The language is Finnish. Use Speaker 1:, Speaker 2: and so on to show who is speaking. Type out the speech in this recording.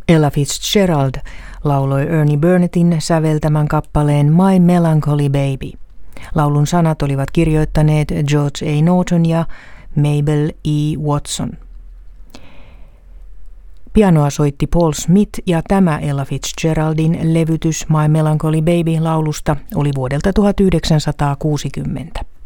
Speaker 1: Ella Fitzgerald lauloi Ernie Burnettin säveltämän kappaleen My Melancholy Baby. Laulun sanat olivat kirjoittaneet George A. Norton ja Mabel E. Watson. Pianoa soitti Paul Smith ja tämä Ella Fitzgeraldin levytys My Melancholy Baby laulusta oli vuodelta 1960.